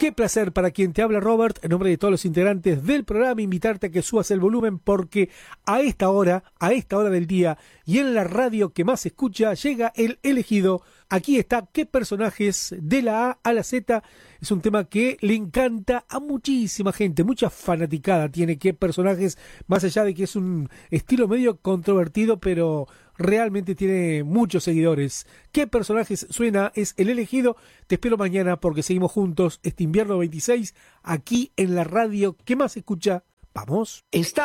Qué placer para quien te habla, Robert, en nombre de todos los integrantes del programa, invitarte a que subas el volumen porque a esta hora del día y en la radio que más se escucha, llega el elegido. Aquí está qué personajes de la A a la Z. Es un tema que le encanta a muchísima gente, mucha fanaticada tiene qué personajes, más allá de que es un estilo medio controvertido, pero realmente tiene muchos seguidores. ¿Qué personajes suena? Es el elegido. Te espero mañana porque seguimos juntos este invierno 26 aquí en la radio que más se escucha. Vamos. Está